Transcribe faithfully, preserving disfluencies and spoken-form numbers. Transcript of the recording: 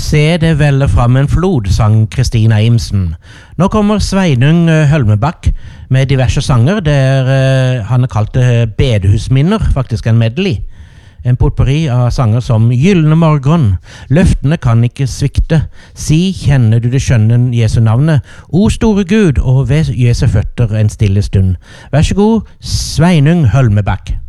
Se det velle fram en flod, sang Kristina Imsen. Nå kommer Sveinung Hølmebakk med diverse sanger, der uh, han har kalt det bedehusminner, faktisk en medley. En potpourri av sanger som Gyllene morgen, Løftene kan ikke svikte, Si, kjenner du det skjønne Jesu navnet, O store Gud, og ved Jesu føtter en stille stund. Vær så god, Sveinung Hølmebakk.